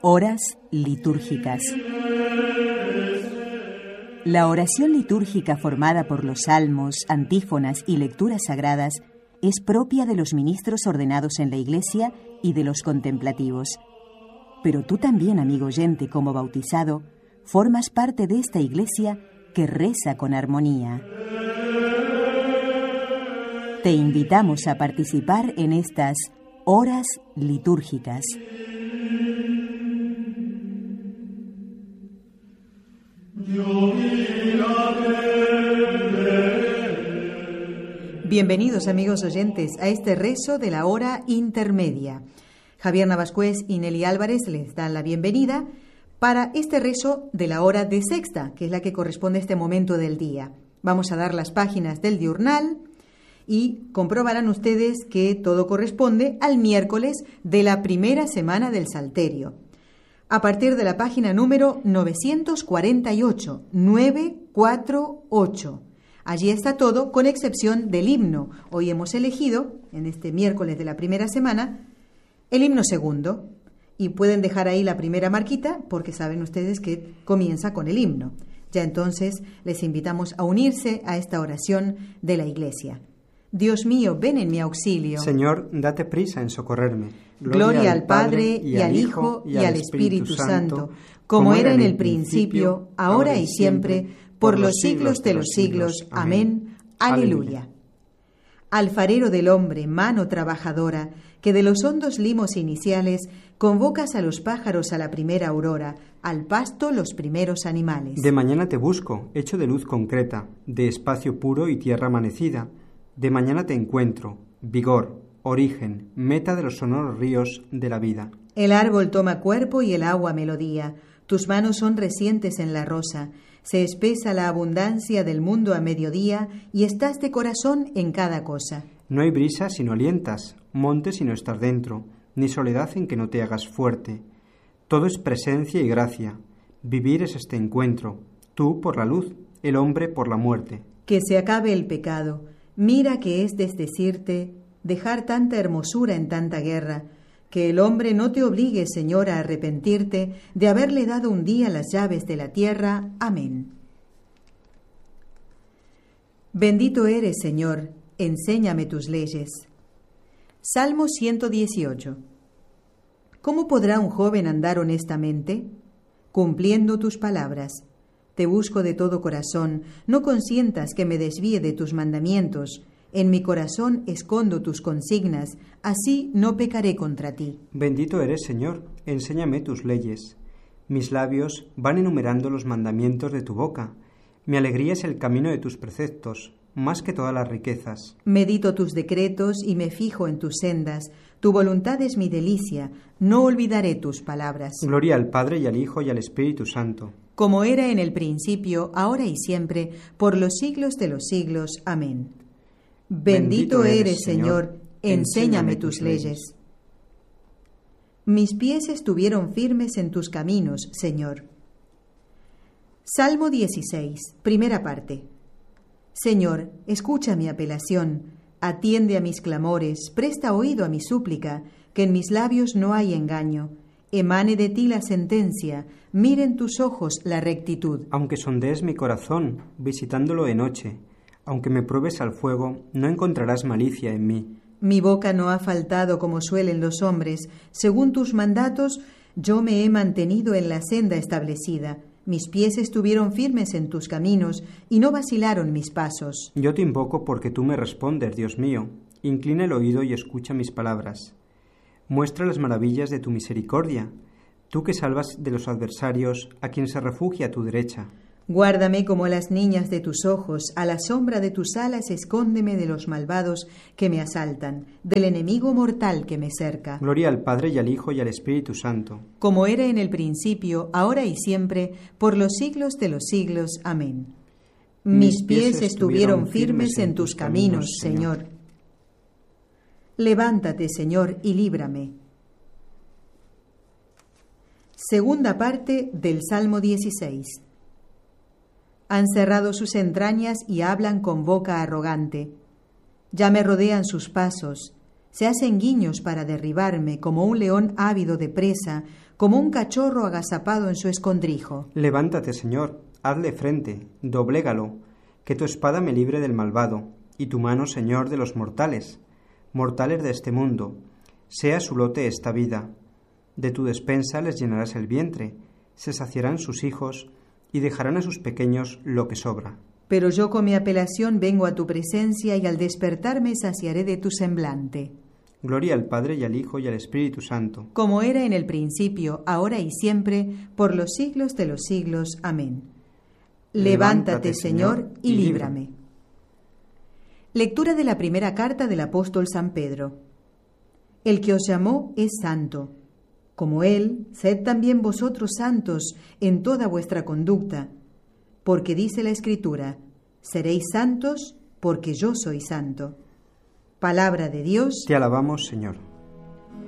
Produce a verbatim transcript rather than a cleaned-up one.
Horas litúrgicas. La oración litúrgica formada por los salmos, antífonas y lecturas sagradas es propia de los ministros ordenados en la Iglesia y de los contemplativos. Pero tú también, amigo oyente, como bautizado, formas parte de esta Iglesia que reza con armonía. Te invitamos a participar en estas horas litúrgicas. Bienvenidos, amigos oyentes, a este rezo de la hora intermedia. Javier Navascués y Nelly Álvarez les dan la bienvenida para este rezo de la hora de sexta, que es la que corresponde a este momento del día. Vamos a dar las páginas del diurnal y comprobarán ustedes que todo corresponde al miércoles de la primera semana del Salterio. A partir de la página número novecientos cuarenta y ocho, novecientos cuarenta y ocho. Allí está todo, con excepción del himno. Hoy hemos elegido, en este miércoles de la primera semana, el himno segundo. Y pueden dejar ahí la primera marquita, porque saben ustedes que comienza con el himno. Ya entonces les invitamos a unirse a esta oración de la Iglesia. Dios mío, ven en mi auxilio. Señor, date prisa en socorrerme. Gloria, Gloria al Padre, y al Hijo, y al Espíritu Santo, como era en el principio, ahora y siempre, por los siglos de los siglos. Amén. Aleluya. Alfarero del hombre, mano trabajadora, que de los hondos limos iniciales convocas a los pájaros a la primera aurora, al pasto los primeros animales. De mañana te busco, hecho de luz concreta, de espacio puro y tierra amanecida. De mañana te encuentro, vigor, origen, meta de los sonoros ríos de la vida. El árbol toma cuerpo y el agua melodía. Tus manos son recientes en la rosa. Se espesa la abundancia del mundo a mediodía y estás de corazón en cada cosa. No hay brisa si no alientas, monte si no estás dentro, ni soledad en que no te hagas fuerte. Todo es presencia y gracia. Vivir es este encuentro, tú por la luz, el hombre por la muerte. Que se acabe el pecado. Mira que es desdecirte, dejar tanta hermosura en tanta guerra. Que el hombre no te obligue, Señor, a arrepentirte de haberle dado un día las llaves de la tierra. Amén. Bendito eres, Señor, enséñame tus leyes. Salmo ciento dieciocho. ¿Cómo podrá un joven andar honestamente? Cumpliendo tus palabras. Te busco de todo corazón, no consientas que me desvíe de tus mandamientos. En mi corazón escondo tus consignas, así no pecaré contra ti. Bendito eres, Señor, enséñame tus leyes. Mis labios van enumerando los mandamientos de tu boca. Mi alegría es el camino de tus preceptos, más que todas las riquezas. Medito tus decretos y me fijo en tus sendas. Tu voluntad es mi delicia, no olvidaré tus palabras. Gloria al Padre y al Hijo y al Espíritu Santo. Como era en el principio, ahora y siempre, por los siglos de los siglos. Amén. Bendito eres, Señor, enséñame tus leyes. Mis pies estuvieron firmes en tus caminos, Señor. Salmo dieciséis, primera parte. Señor, escucha mi apelación, atiende a mis clamores, presta oído a mi súplica, que en mis labios no hay engaño. Emane de ti la sentencia, miren tus ojos la rectitud. Aunque sondees mi corazón, visitándolo de noche, aunque me pruebes al fuego, no encontrarás malicia en mí. Mi boca no ha faltado como suelen los hombres. Según tus mandatos, yo me he mantenido en la senda establecida. Mis pies estuvieron firmes en tus caminos y no vacilaron mis pasos. Yo te invoco porque tú me respondes, Dios mío. Inclina el oído y escucha mis palabras. Muestra las maravillas de tu misericordia, tú que salvas de los adversarios a quien se refugia a tu derecha. Guárdame como las niñas de tus ojos, a la sombra de tus alas escóndeme de los malvados que me asaltan, del enemigo mortal que me cerca. Gloria al Padre y al Hijo y al Espíritu Santo. Como era en el principio, ahora y siempre, por los siglos de los siglos. Amén. Mis pies estuvieron firmes en tus caminos, Señor. Levántate, Señor, y líbrame. Segunda parte del Salmo dieciséis. Han cerrado sus entrañas y hablan con boca arrogante. Ya me rodean sus pasos. Se hacen guiños para derribarme, como un león ávido de presa, como un cachorro agazapado en su escondrijo. Levántate, Señor, hazle frente, doblégalo, que tu espada me libre del malvado, y tu mano, Señor, de los mortales, mortales de este mundo, sea su lote esta vida. De tu despensa les llenarás el vientre, se saciarán sus hijos, y dejarán a sus pequeños lo que sobra. Pero yo con mi apelación vengo a tu presencia, y al despertarme saciaré de tu semblante. Gloria al Padre y al Hijo y al Espíritu Santo. Como era en el principio, ahora y siempre, por los siglos de los siglos. Amén. Levántate, Señor, y líbrame. Lectura de la primera carta del apóstol San Pedro. El que os llamó es santo. Como Él, sed también vosotros santos en toda vuestra conducta, porque dice la Escritura, seréis santos porque yo soy santo. Palabra de Dios. Te alabamos, Señor.